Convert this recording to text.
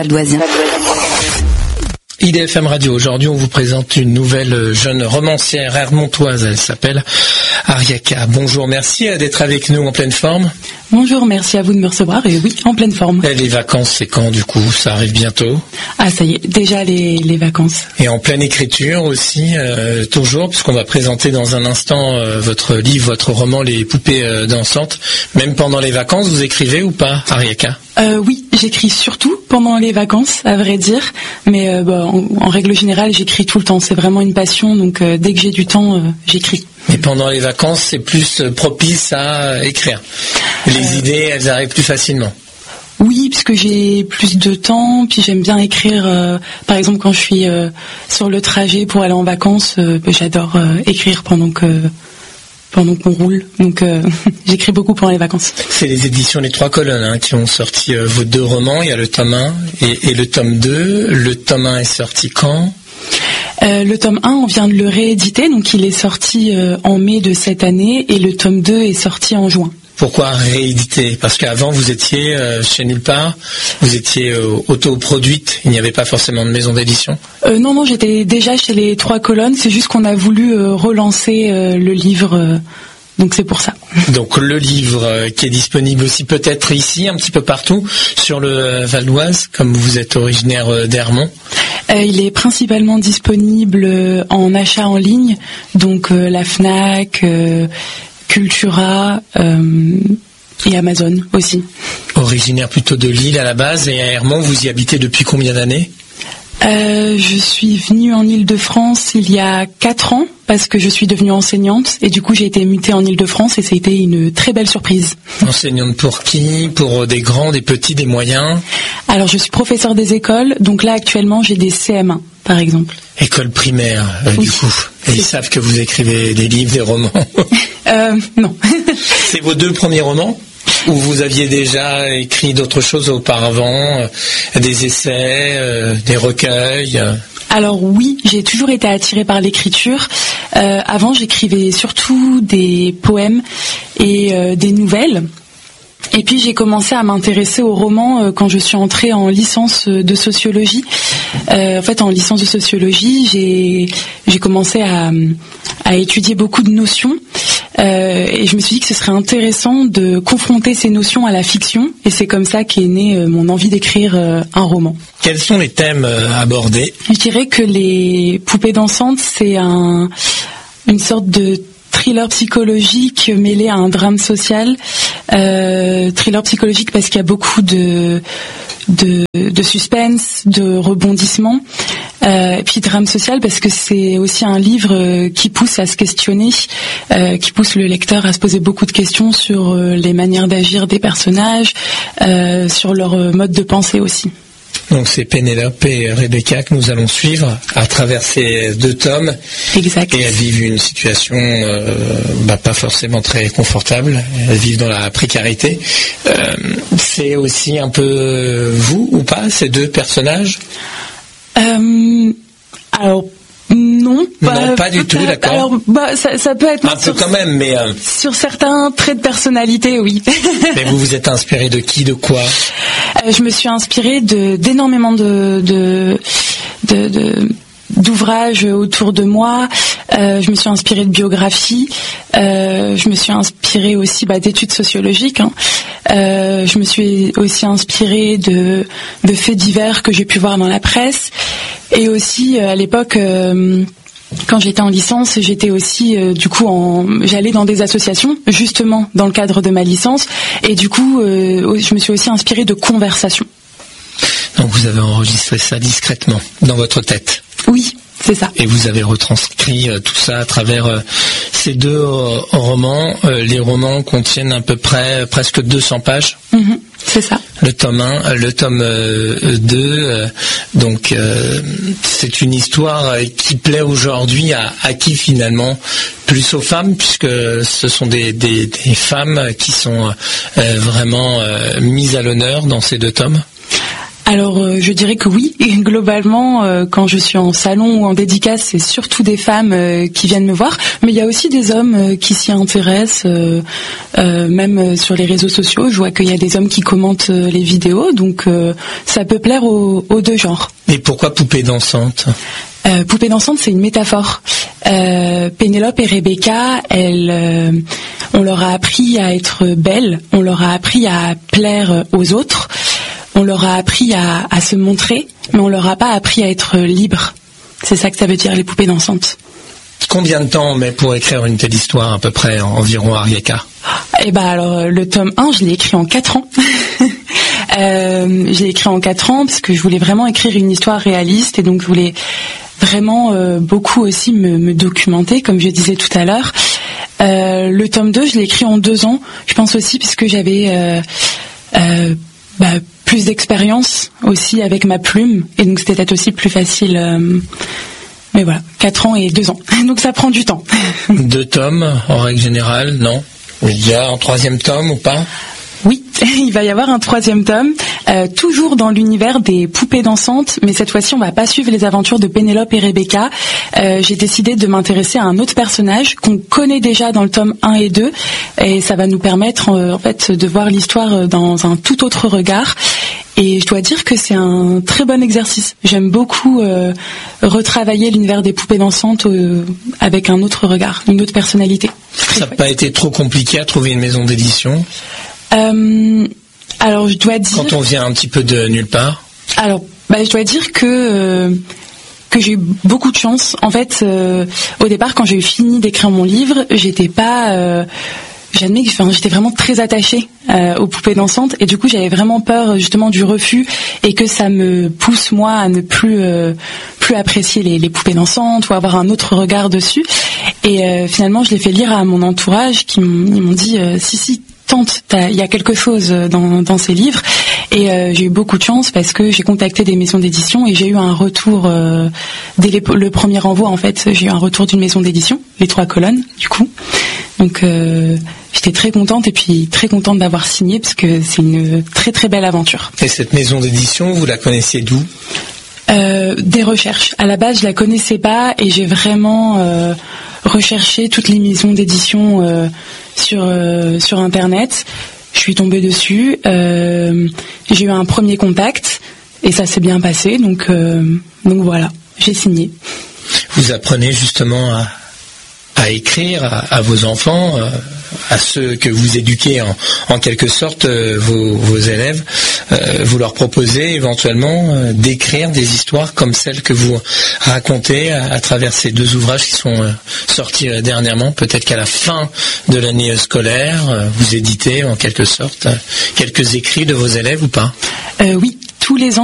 Valdoisien. IDFM Radio, aujourd'hui on vous présente une nouvelle jeune romancière hermontoise, elle s'appelle Ariaka. Bonjour, merci d'être avec nous en pleine forme. Bonjour, merci à vous de me recevoir et oui, en pleine forme. Et les vacances, c'est quand du coup? Ça arrive bientôt? Ah ça y est, déjà les vacances. Et en pleine écriture aussi, toujours, puisqu'on va présenter dans un instant votre livre, votre roman Les poupées dansantes. Même pendant les vacances, vous écrivez ou pas, Ariaka? Oui, j'écris surtout pendant les vacances, à vrai dire, mais en règle générale, j'écris tout le temps. C'est vraiment une passion, donc dès que j'ai du temps, j'écris. Mais pendant les vacances, c'est plus propice à écrire. Les idées, elles arrivent plus facilement. Oui, parce que j'ai plus de temps, puis j'aime bien écrire. Par exemple, quand je suis sur le trajet pour aller en vacances, j'adore écrire pendant qu'on roule. Donc j'écris beaucoup pendant les vacances. C'est les éditions Les Trois Colonnes qui ont sorti vos deux romans. Il y a le tome 1 et le tome 2. Le tome 1 est sorti quand? Le tome 1, on vient de le rééditer, donc il est sorti en mai de cette année, et le tome 2 est sorti en juin. Pourquoi rééditer? Parce qu'avant vous étiez chez Nulle Part, vous étiez autoproduite, il n'y avait pas forcément de maison d'édition? Non, j'étais déjà chez Les Trois Colonnes, c'est juste qu'on a voulu relancer le livre, donc c'est pour ça. Donc le livre qui est disponible aussi peut-être ici, un petit peu partout, sur le Val d'Oise, comme vous êtes originaire d'Hermont. Il est principalement disponible en achat en ligne, donc la Fnac, Cultura et Amazon aussi. Originaire plutôt de Lille à la base, et à Hermont, vous y habitez depuis combien d'années? Je suis venue en Île-de-France il y a 4 ans parce que je suis devenue enseignante et du coup j'ai été mutée en Île-de-France et ça a été une très belle surprise. Enseignante pour qui? Pour des grands, des petits, des moyens? Alors je suis professeure des écoles, donc là actuellement j'ai des CM1 par exemple. École primaire oui. Du coup. Et ils savent que vous écrivez des livres, des romans? Non. C'est vos 2 premiers romans? Ou vous aviez déjà écrit d'autres choses auparavant, des essais, des recueils? Alors oui, j'ai toujours été attirée par l'écriture. Avant, j'écrivais surtout des poèmes et des nouvelles. Et puis j'ai commencé à m'intéresser aux romans quand je suis entrée en licence de sociologie. En fait, en licence de sociologie, j'ai commencé à étudier beaucoup de notions. Et je me suis dit que ce serait intéressant de confronter ces notions à la fiction, et c'est comme ça qu'est née mon envie d'écrire un roman. Quels sont les thèmes abordés? Je dirais que Les poupées dansantes, c'est une sorte de thriller psychologique mêlé à un drame social. Thriller psychologique parce qu'il y a beaucoup de suspense, de rebondissement. Et puis drame social parce que c'est aussi un livre qui pousse à se questionner, qui pousse le lecteur à se poser beaucoup de questions sur les manières d'agir des personnages, sur leur mode de pensée aussi. Donc c'est Pénélope et Rebecca que nous allons suivre à travers ces 2 tomes. Exact. Et elles vivent une situation pas forcément très confortable. Elles vivent dans la précarité. C'est aussi un peu vous ou pas, ces 2 personnages? Alors non, pas du tout, d'accord. Alors ça peut être un peu quand même, mais sur certains traits de personnalité, oui. Mais vous vous êtes inspiré de qui, de quoi? Je me suis inspirée d'énormément d'ouvrages autour de moi. Je me suis inspirée de biographies. Je me suis inspirée aussi d'études sociologiques. Je me suis aussi inspirée de faits divers que j'ai pu voir dans la presse. Et aussi, à l'époque, quand j'étais en licence, j'étais aussi, j'allais dans des associations, justement, dans le cadre de ma licence. Et du coup, je me suis aussi inspirée de conversations. Donc vous avez enregistré ça discrètement, dans votre tête? Oui. C'est ça. Et vous avez retranscrit tout ça à travers ces 2 romans. Les romans contiennent à peu près presque 200 pages. C'est ça. Le tome 1, le tome 2. Donc c'est une histoire qui plaît aujourd'hui à qui finalement? Plus aux femmes, puisque ce sont des femmes qui sont vraiment mises à l'honneur dans ces 2 tomes. Alors, je dirais que oui. Et globalement, quand je suis en salon ou en dédicace, c'est surtout des femmes qui viennent me voir. Mais il y a aussi des hommes qui s'y intéressent, même sur les réseaux sociaux. Je vois qu'il y a des hommes qui commentent les vidéos, donc ça peut plaire aux deux genres. Et pourquoi poupée dansante ? Poupée dansante, c'est une métaphore. Pénélope et Rebecca, on leur a appris à être belles, on leur a appris à plaire aux autres. On leur a appris à se montrer, mais on leur a pas appris à être libre. C'est ça que ça veut dire, les poupées dansantes. Combien de temps on met pour écrire une telle histoire, à peu près, environ, Arieka ? Alors, le tome 1, je l'ai écrit en 4 ans. Je l'ai écrit en 4 ans parce que je voulais vraiment écrire une histoire réaliste et donc je voulais vraiment beaucoup aussi me documenter, comme je disais tout à l'heure. Le tome 2, je l'ai écrit en 2 ans. Je pense aussi parce que j'avais... plus d'expérience aussi avec ma plume et donc c'était peut-être aussi plus facile mais voilà, 4 ans et 2 ans donc ça prend du temps. 2 tomes en règle générale, non? Il y a un 3e tome ou pas? Oui, il va y avoir un 3e tome, toujours dans l'univers des poupées dansantes, mais cette fois-ci on va pas suivre les aventures de Pénélope et Rebecca. J'ai décidé de m'intéresser à un autre personnage qu'on connaît déjà dans le tome 1 et 2, et ça va nous permettre en fait de voir l'histoire dans un tout autre regard. Et je dois dire que c'est un très bon exercice. J'aime beaucoup retravailler l'univers des poupées dansantes avec un autre regard, une autre personnalité. Ça n'a pas été trop compliqué à trouver une maison d'édition? Alors je dois dire... Quand on vient un petit peu de nulle part? Alors, je dois dire que j'ai eu beaucoup de chance. En fait, au départ, quand j'ai eu fini d'écrire mon livre, j'étais pas... j'admets que j'étais vraiment très attachée aux poupées dansantes et du coup j'avais vraiment peur justement du refus et que ça me pousse moi à ne plus apprécier les poupées dansantes ou avoir un autre regard dessus. Et finalement je l'ai fait lire à mon entourage ils m'ont dit si tente, il y a quelque chose dans ces livres. Et j'ai eu beaucoup de chance parce que j'ai contacté des maisons d'édition et j'ai eu un retour dès le premier envoi. En fait, j'ai eu un retour d'une maison d'édition, les 3 colonnes du coup. Donc j'étais très contente et puis très contente d'avoir signé parce que c'est une très très belle aventure. Et cette maison d'édition, vous la connaissiez d'où ? Des recherches. À la base, je la connaissais pas et j'ai vraiment recherché toutes les maisons d'édition sur Internet. Je suis tombée dessus. J'ai eu un premier contact et ça s'est bien passé. Donc voilà, j'ai signé. Vous apprenez justement à écrire à vos enfants, à ceux que vous éduquez en quelque sorte, vos élèves, vous leur proposez éventuellement d'écrire des histoires comme celles que vous racontez à travers ces 2 ouvrages qui sont sortis dernièrement. Peut-être qu'à la fin de l'année scolaire, vous éditez en quelque sorte quelques écrits de vos élèves ou pas ? Oui, tous les ans.